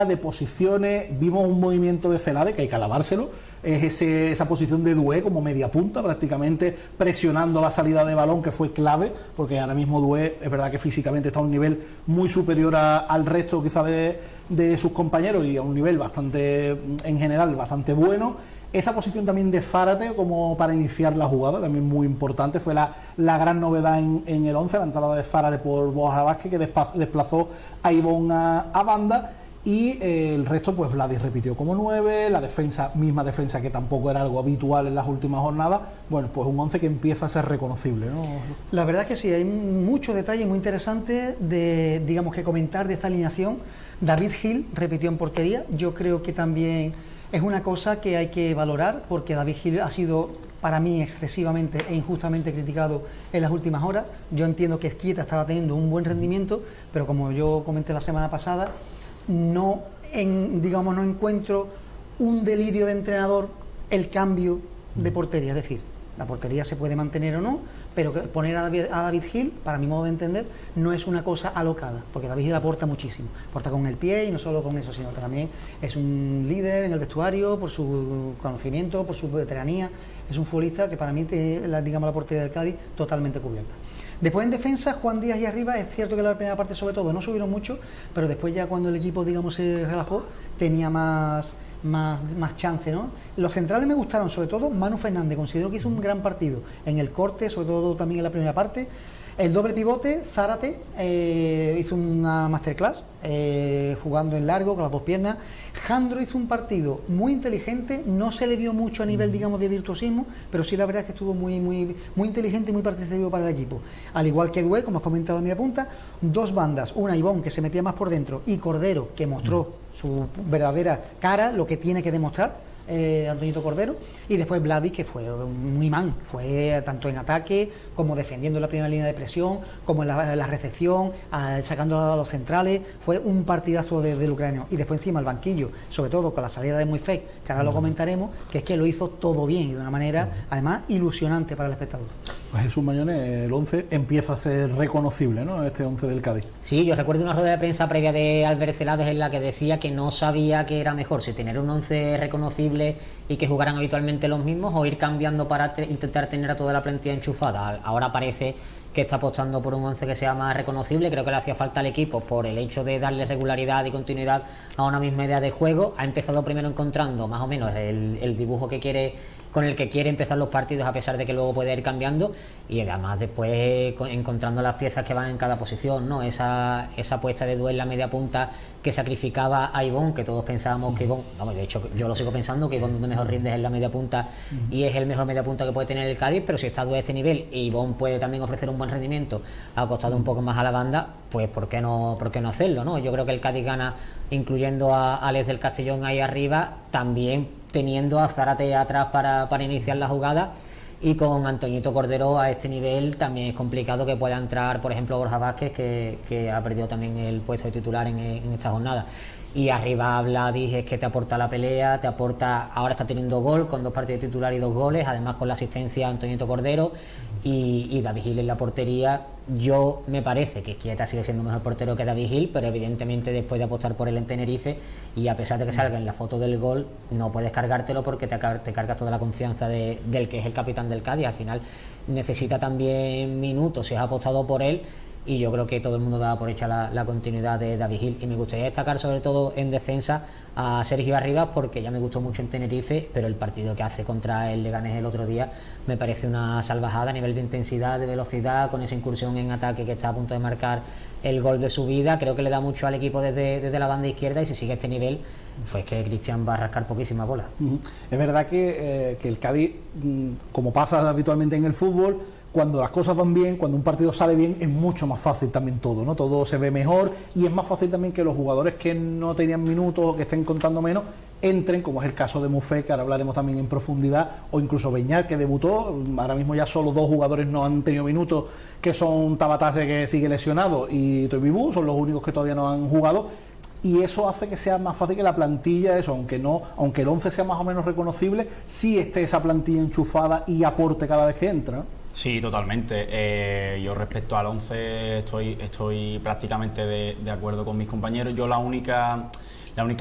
de posiciones, vimos un movimiento de Celade que hay que alabárselo, es esa posición de Doué como media punta, prácticamente presionando la salida de balón, que fue clave, porque ahora mismo Doué es verdad que físicamente está a un nivel muy superior al resto quizá de sus compañeros y a un nivel bastante, en general, bastante bueno. Esa posición también de Zárate como para iniciar la jugada, también muy importante, fue la gran novedad en el 11, la entrada de Zárate por Borja Vázquez, que desplazó a Ivón a banda. Y el resto, pues Vladis repitió como 9, la misma defensa que tampoco era algo habitual en las últimas jornadas. Bueno, pues un 11 que empieza a ser reconocible, ¿no? La verdad es que sí, hay muchos detalles muy interesantes de, digamos, que comentar de esta alineación. David Gil repitió en portería, yo creo que también es una cosa que hay que valorar, porque David Gil ha sido para mí excesivamente e injustamente criticado en las últimas horas. Yo entiendo que Ezquieta estaba teniendo un buen rendimiento, pero como yo comenté la semana pasada, no encuentro un delirio de entrenador el cambio de portería. Es decir, la portería se puede mantener o no, pero poner a David Gil, para mi modo de entender, no es una cosa alocada, porque David Gil aporta muchísimo, aporta con el pie, y no solo con eso, sino que también es un líder en el vestuario por su conocimiento, por su veteranía. Es un futbolista que para mí tiene la portería del Cádiz totalmente cubierta. Después en defensa, Juan Díaz y arriba, es cierto que la primera parte sobre todo no subieron mucho, pero después ya cuando el equipo, digamos, se relajó, tenía más chance, ¿no? Los centrales me gustaron, sobre todo Manu Fernández, considero que hizo un gran partido en el corte, sobre todo también en la primera parte. El doble pivote, Zárate, hizo una masterclass, jugando en largo, con las dos piernas. Jandro hizo un partido muy inteligente, no se le vio mucho a nivel, digamos, de virtuosismo, pero sí la verdad es que estuvo muy inteligente y muy participativo para el equipo. Al igual que Doué, como has comentado en media punta, dos bandas, una Ivón, que se metía más por dentro, y Cordero, que mostró su verdadera cara, lo que tiene que demostrar, Antoñito Cordero, y después Vladis, que fue un imán, fue tanto en ataque como defendiendo la primera línea de presión, como en la recepción, sacando a los centrales. Fue un partidazo del ucraniano. Y después encima el banquillo, sobre todo con la salida de Moifek, que ahora lo comentaremos, que es que lo hizo todo bien y de una manera además ilusionante para el espectador. Pues Jesús Mañones, el 11 empieza a ser reconocible, ¿no? Este 11 del Cádiz. Sí, yo recuerdo una rueda de prensa previa de Albert Celades en la que decía que no sabía que era mejor, si tener un 11 reconocible y que jugaran habitualmente los mismos, o ir cambiando para intentar tener a toda la plantilla enchufada. Ahora parece que está apostando por un 11 que sea más reconocible. Creo que le hacía falta al equipo por el hecho de darle regularidad y continuidad a una misma idea de juego. Ha empezado primero encontrando más o menos el dibujo que quiere, con el que quiere empezar los partidos, a pesar de que luego puede ir cambiando, y además después encontrando las piezas que van en cada posición, ¿no? Esa apuesta de Doué en la media punta, que sacrificaba a Ivón, que todos pensábamos que Ivón, vamos, de hecho yo lo sigo pensando, que Ivón donde mejor rinde es en la media punta, y es el mejor media punta que puede tener el Cádiz, pero si está Doué a este nivel y Ivón puede también ofrecer un buen rendimiento acostado un poco más a la banda, pues ¿por qué no hacerlo, no? Yo creo que el Cádiz gana incluyendo a Alex del Castellón ahí arriba, también teniendo a Zárate atrás para iniciar la jugada, y con Antoñito Cordero a este nivel también es complicado que pueda entrar, por ejemplo, Borja Vázquez, que ha perdido también el puesto de titular en esta jornada. Y arriba Vladis es que te aporta la pelea, te aporta, ahora está teniendo gol con 2 partidos de titular y 2 goles, además con la asistencia a Antoñito Cordero, y David Gil en la portería. Yo me parece que Ezquieta sigue siendo mejor portero que David Gil, pero evidentemente después de apostar por él en Tenerife, y a pesar de que salga en la foto del gol, no puedes cargártelo porque te cargas toda la confianza del que es el capitán del Cádiz. Al final necesita también minutos si has apostado por él, y yo creo que todo el mundo daba por hecha la continuidad de David Gil. Y me gustaría destacar sobre todo en defensa a Sergio Arribas, porque ya me gustó mucho en Tenerife, pero el partido que hace contra el Leganés el otro día me parece una salvajada a nivel de intensidad, de velocidad, con esa incursión en ataque que está a punto de marcar el gol de su vida. Creo que le da mucho al equipo desde la banda izquierda, y si sigue este nivel, pues que Cristian va a rascar poquísimas bolas. Es verdad que el Cádiz, como pasa habitualmente en el fútbol, cuando las cosas van bien, cuando un partido sale bien, es mucho más fácil también todo, ¿no? Todo se ve mejor, y es más fácil también que los jugadores que no tenían minutos o que estén contando menos entren, como es el caso de Moifek, que ahora hablaremos también en profundidad, o incluso Beñat, que debutó. Ahora mismo ya solo 2 jugadores no han tenido minutos, que son Tabatase, que sigue lesionado, y Toibibú, son los únicos que todavía no han jugado. Y eso hace que sea más fácil que la plantilla, eso, aunque el 11 sea más o menos reconocible, sí esté esa plantilla enchufada y aporte cada vez que entra. Sí, totalmente. Yo respecto al 11 estoy prácticamente de acuerdo con mis compañeros. Yo la única